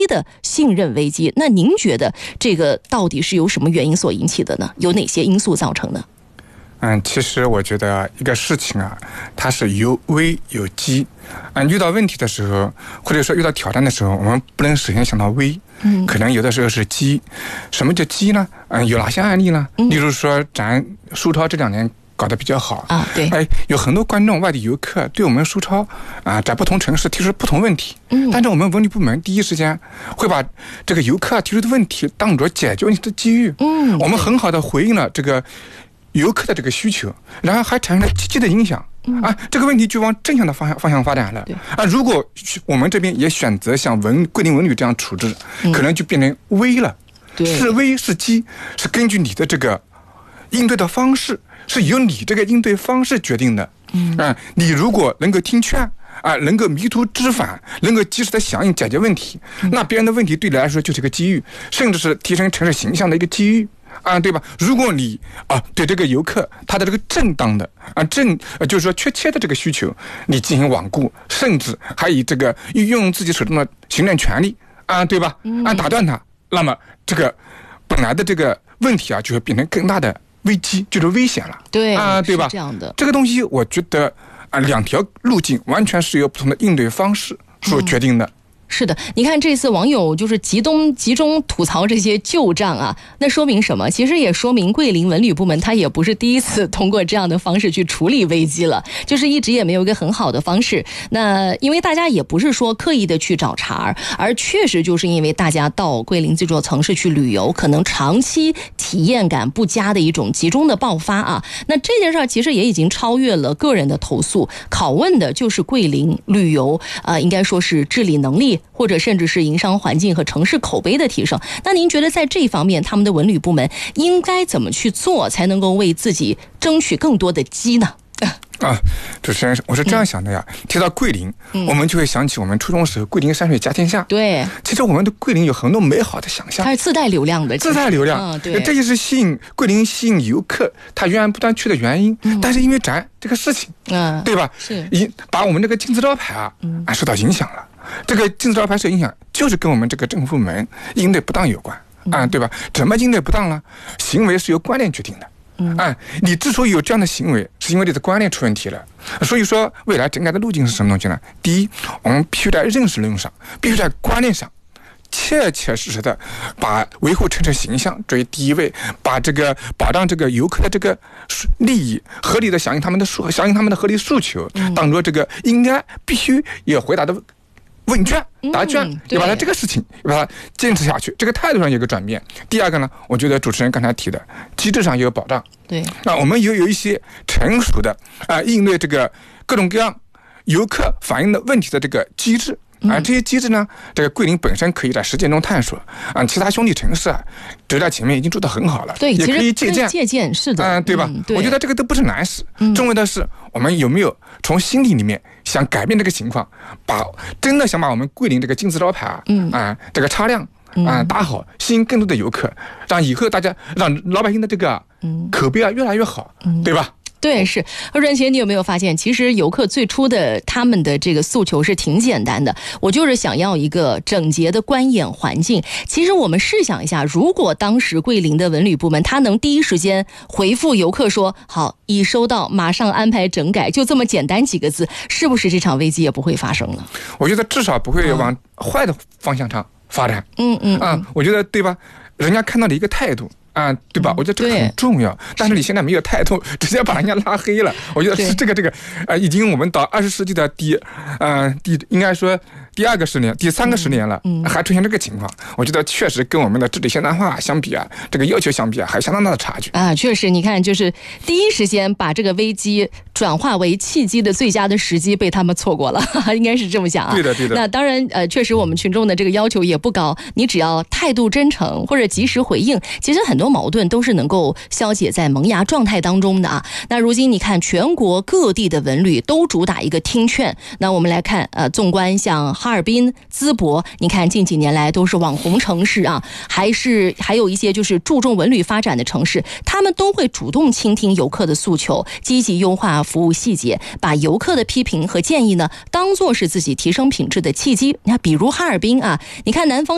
的信任危机。那您觉得这个到底是由什么原因所引起的呢？有哪些因素造成的？ 其实我觉得一个事情啊，它是有危有机。遇到问题的时候，或者说遇到挑战的时候，我们不能首先想到危，可能有的时候是机。什么叫机呢？有哪些案例呢？例如说，咱苏超这2年搞得比较好啊，对， 有很多观众、外地游客对我们苏超在不同城市提出不同问题，但是我们文旅部门第一时间会把这个游客提出的问题当作解决问题的机遇，我们很好的回应了这个游客的这个需求，然后还产生了积极的影响这个问题就往正向的方向发展了如果我们这边也选择像桂林文旅这样处置，可能就变成危了。是危是机，是根据你的这个应对的方式，是由你这个应对方式决定的。你如果能够听劝能够迷途知返，能够及时的响应解决问题，那别人的问题对你来说就是个机遇，甚至是提升城市形象的一个机遇对吧？如果你对这个游客他的这个正当的就是说确切的这个需求你进行罔顾，甚至还以这个运用自己手中的行政权力对吧？打断他，那么这个本来的这个问题就会变成更大的危机，就是危险了。 对对吧？ 是这样的。 这个东西我觉得2条路径完全是由不同的应对方式所决定的。 是的，你看这次网友就是集中吐槽这些旧账那说明什么？其实也说明桂林文旅部门它也不是第一次通过这样的方式去处理危机了，就是一直也没有一个很好的方式。那因为大家也不是说刻意的去找茬，而确实就是因为大家到桂林这座城市去旅游，可能长期体验感不佳的一种集中的爆发那这件事其实也已经超越了个人的投诉，拷问的就是桂林旅游应该说是治理能力，或者甚至是营商环境和城市口碑的提升。那您觉得在这方面他们的文旅部门应该怎么去做，才能够为自己争取更多的机呢？ 主持人，我是这样想的呀。提到桂林，我们就会想起我们初中时候桂林山水甲天下。对，其实我们对桂林有很多美好的想象， 它是自带流量的， 自带流量。对，这就是桂林吸引游客他源源不断去的原因。但是因为咱这个事情，对吧？是把我们这个金字招牌受到影响了。这个金字招牌受影响，就是跟我们这个政府部门应对不当有关对吧？怎么应对不当呢？行为是由观念决定的。你之所以有这样的行为，是因为你的观念出问题了。所以说，未来整改的路径是什么东西呢？第一，我们必须在认识论上，必须在观念上，切切实实的把维护城市形象作为第一位，把这个保障这个游客的这个利益，合理的响应他们的合理诉求，当做这个应该必须要回答的问卷答卷，要把它这个事情要把它坚持下去，这个态度上有个转变。第二个呢，我觉得主持人刚才提的机制上也有保障。对，那我们有一些成熟的应对这个各种各样游客反映的问题的这个机制。这些机制呢，这个桂林本身可以在实践中探索其他兄弟城市走在前面已经做得很好了，对，也可以借鉴，是的，对吧？我觉得这个都不是难事，重要的是我们有没有从心底里面想改变这个情况，真的想把我们桂林这个金字招牌这个擦亮打好，吸引更多的游客，让以后让老百姓的这个口碑越来越好，对吧？ 对，是。任贤，你有没有发现，其实游客最初的他们的这个诉求是挺简单的，我就是想要一个整洁的观演环境。其实我们试想一下，如果当时桂林的文旅部门他能第一时间回复游客说好，已收到，马上安排整改，就这么简单几个字，是不是这场危机也不会发生了？ 我觉得至少不会往坏的方向上发展。我觉得对吧？人家看到的一个态度对吧？我觉得这个很重要，但是你现在没有态度，直接把人家拉黑了。我觉得是这个已经我们到20世纪的应该说第3个10年了，还出现这个情况，我觉得确实跟我们的治理现代化相比这个要求相比还有相当大的差距确实，你看，就是第一时间把这个危机转化为契机的最佳的时机被他们错过了，应该是这么想对的。 那当然确实我们群众的这个要求也不高，你只要态度真诚或者及时回应，其实很多矛盾都是能够消解在萌芽状态当中的那如今你看，全国各地的文旅都主打一个听劝。那我们来看纵观像哈尔滨、淄博，你看近几年来都是网红城市还有一些就是注重文旅发展的城市，他们都会主动倾听游客的诉求，积极优化服务细节，把游客的批评和建议呢当作是自己提升品质的契机。那比如哈尔滨你看南方